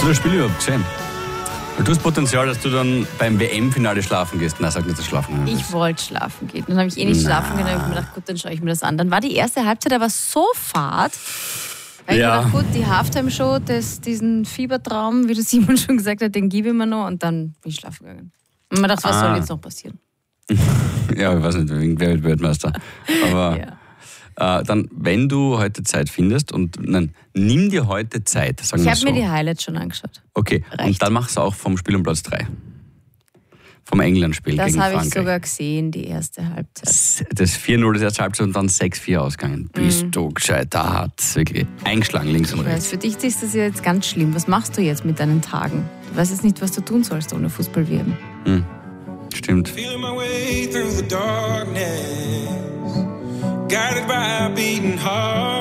du das Spiel überhaupt gesehen? Weil du hast Potenzial, dass du dann beim WM-Finale schlafen gehst. Nein, sag nicht, dass du schlafen gehst. Ich wollte schlafen gehen. Dann habe ich nicht schlafen gehen. Dann habe ich mir gedacht, gut, dann schaue ich mir das an. Dann war die erste Halbzeit aber so fad. Weil ich mir gedacht, gut, die Halftime-Show, diesen Fiebertraum, wie der Simon schon gesagt hat, den gebe ich mir noch. Und dann bin ich schlafen gegangen. Und man dachte, was soll jetzt noch passieren? Ja, ich weiß nicht, wer wird Weltmeister. Aber dann, wenn du heute Zeit findest nimm dir heute Zeit, sagen wir so. Ich habe mir die Highlights schon angeschaut. Okay, reicht. Und dann machst du auch vom Spiel um Platz 3. Vom England-Spiel gegen Frankreich. Das habe ich sogar gesehen, die erste Halbzeit. Das 4-0 das erste Halbzeit und dann 6-4 ausgegangen. Bist du gescheit, da hat es wirklich eingeschlagen, links und rechts. Für dich ist das ja jetzt ganz schlimm. Was machst du jetzt mit deinen Tagen? Du weißt jetzt nicht, was du tun sollst ohne Fußball-WM. Stimmt. Feeling my way through the darkness, guided by a beating heart.